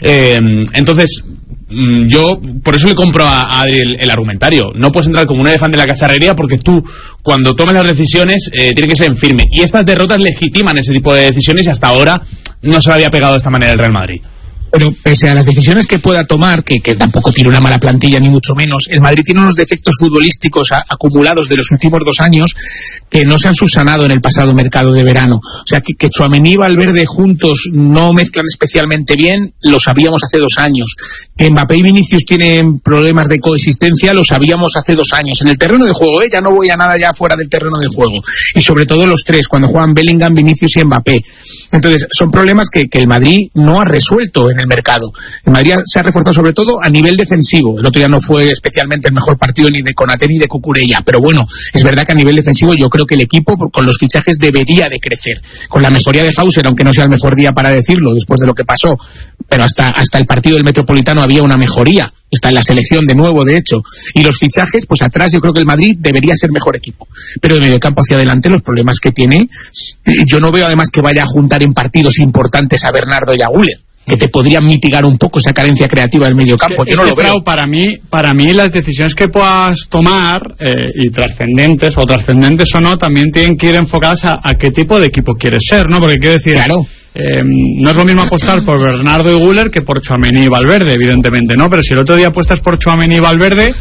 Entonces, yo por eso le compro a Adri el argumentario. No puedes entrar como un elefante en la cacharrería, porque tú, cuando tomes las decisiones, tiene que ser en firme. Y estas derrotas legitiman ese tipo de decisiones, y hasta ahora no se le había pegado de esta manera el Real Madrid. Pero pese a las decisiones que pueda tomar, que tampoco tiene una mala plantilla ni mucho menos, el Madrid tiene unos defectos futbolísticos acumulados de los últimos 2 años que no se han subsanado en el pasado mercado de verano. O sea, que Tchouaméni y Valverde juntos no mezclan especialmente bien, lo sabíamos hace 2 años. Que Mbappé y Vinicius tienen problemas de coexistencia, lo sabíamos hace 2 años. En el terreno de juego, ya no voy a nada ya fuera del terreno de juego. Y sobre todo los tres, cuando juegan Bellingham, Vinicius y Mbappé. Entonces, son problemas que el Madrid no ha resuelto en el mercado. El Madrid se ha reforzado sobre todo a nivel defensivo. El otro día no fue especialmente el mejor partido ni de Konaté ni de Cucurella, pero bueno, es verdad que a nivel defensivo yo creo que el equipo con los fichajes debería de crecer. Con la mejoría de Fauser, aunque no sea el mejor día para decirlo después de lo que pasó, pero hasta el partido del Metropolitano había una mejoría. Está en la selección de nuevo, de hecho. Y los fichajes, pues atrás yo creo que el Madrid debería ser mejor equipo. Pero de medio campo hacia adelante, los problemas que tiene, yo no veo además que vaya a juntar en partidos importantes a Bernardo y a Güler, que te podrían mitigar un poco esa carencia creativa del medio campo. Yo no lo veo. Para mí las decisiones que puedas tomar, y trascendentes o no, también tienen que ir enfocadas a qué tipo de equipo quieres ser, ¿no? Porque quiero decir, claro, no es lo mismo apostar por Bernardo y Güler que por Tchouaméni y Valverde, evidentemente, ¿no? Pero si el otro día apuestas por Tchouaméni y Valverde,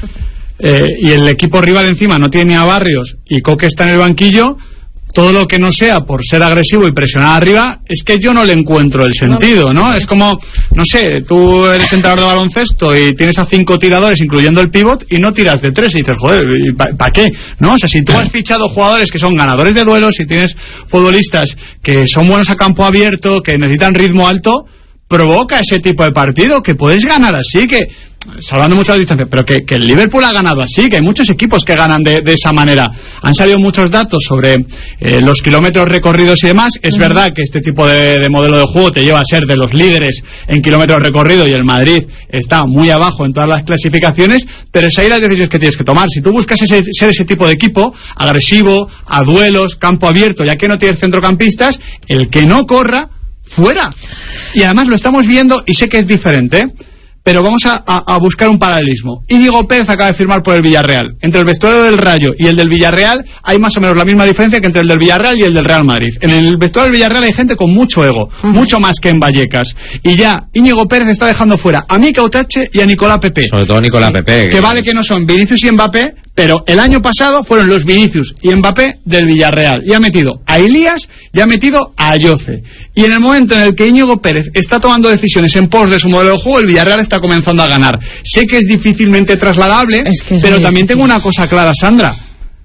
y el equipo rival encima no tiene a Barrios y Coque está en el banquillo, todo lo que no sea por ser agresivo y presionar arriba, es que yo no le encuentro el sentido, ¿no? Es como, no sé, tú eres entrenador de baloncesto y tienes a 5 tiradores, incluyendo el pívot, y no tiras de 3, y dices, joder, ¿para qué? ¿No? O sea, si tú has fichado jugadores que son ganadores de duelos, si tienes futbolistas que son buenos a campo abierto, que necesitan ritmo alto, provoca ese tipo de partido, que puedes ganar así, que salvando muchas distancias, pero que el Liverpool ha ganado así, que hay muchos equipos que ganan de esa manera. Han salido muchos datos sobre los kilómetros recorridos y demás. Es verdad que este tipo de modelo de juego te lleva a ser de los líderes en kilómetros recorridos, y el Madrid está muy abajo en todas las clasificaciones, pero es ahí las decisiones que tienes que tomar. Si tú buscas ser ese tipo de equipo, agresivo, a duelos, campo abierto, ya que no tienes centrocampistas, el que no corra, fuera. Y además lo estamos viendo, y sé que es diferente, pero vamos a buscar un paralelismo. Íñigo Pérez acaba de firmar por el Villarreal. Entre el vestuario del Rayo y el del Villarreal hay más o menos la misma diferencia que entre el del Villarreal y el del Real Madrid. En el vestuario del Villarreal hay gente con mucho ego, mucho más que en Vallecas. Y ya Íñigo Pérez está dejando fuera a Mika Utache y a Nicolás Pepe. Sobre todo Nicolás Pepe. Que vale que no son Vinicius y Mbappé, pero el año pasado fueron los Vinicius y Mbappé del Villarreal. Y ha metido a Elías y ha metido a Ayoce. Y en el momento en el que Íñigo Pérez está tomando decisiones en pos de su modelo de juego, el Villarreal está comenzando a ganar. Sé que es difícilmente trasladable, pero también tengo una cosa clara, Sandra.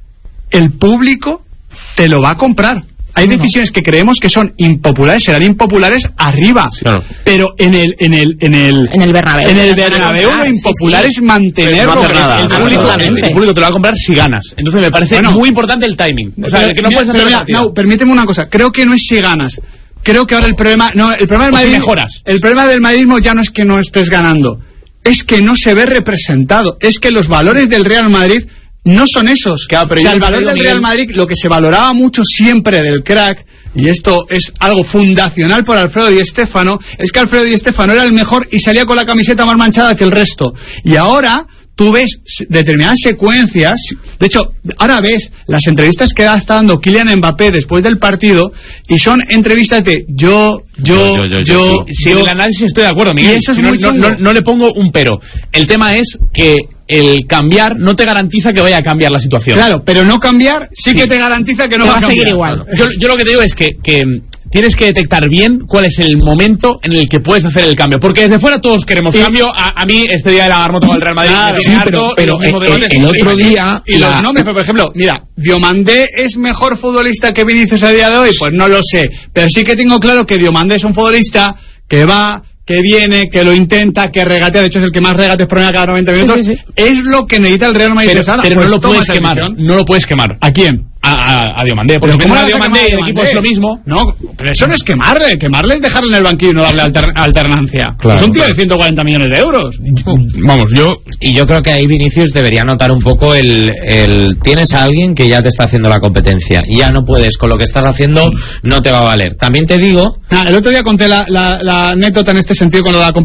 El público te lo va a comprar. Hay decisiones que creemos que son impopulares, serán impopulares arriba, claro, pero en el Bernabéu. En el Bernabéu lo impopular es mantenerlo. No hacer nada. El público te lo va a comprar si ganas. Entonces me parece muy importante el timing. O sea, que no puedes hacer no, permíteme una cosa. Creo que no es si ganas. Creo que ahora el problema del Madrid, mejoras. El problema del madridismo ya no es que no estés ganando, es que no se ve representado. Es que los valores del Real Madrid no son esos. Claro, pero o sea, el valor del Real Madrid, lo que se valoraba mucho siempre del crack, y esto es algo fundacional por Alfredo Di Stéfano, es que Alfredo Di Stéfano era el mejor y salía con la camiseta más manchada que el resto. Y ahora tú ves determinadas secuencias. De hecho, ahora ves las entrevistas que está dando Kylian Mbappé después del partido, y son entrevistas de yo. Sí, en el análisis estoy de acuerdo, Miguel. Y eso es no le pongo un pero. El tema es que el cambiar no te garantiza que vaya a cambiar la situación. Claro, pero no cambiar sí que te garantiza que no va a seguir igual. Yo lo que te digo es que tienes que detectar bien cuál es el momento en el que puedes hacer el cambio, porque desde fuera todos queremos cambio. A mí este día de la marmota del Real Madrid, pero el otro día y los nombres, por ejemplo, mira, Diomandé es mejor futbolista que Vinicius a día de hoy, pues no lo sé, pero sí que tengo claro que Diomandé es un futbolista que va, que viene, que lo intenta, que regatea, de hecho es el que más regates pone cada 90 minutos. Sí. Es lo que necesita el Real Madrid. Pero pues no lo puedes quemar. No lo puedes quemar. ¿A quién? A Diomandé. Porque como a Diomandé y el equipo es lo mismo. No, pero eso no es quemarle. Quemarle es dejarle en el banquillo y no darle alternancia. Claro, es un tío de 140 millones de euros. Vamos, Y yo creo que ahí Vinicius debería notar un poco tienes a alguien que ya te está haciendo la competencia. Y ya no puedes, con lo que estás haciendo, no te va a valer. También te digo... El otro día conté la anécdota en este sentido con lo de la competencia.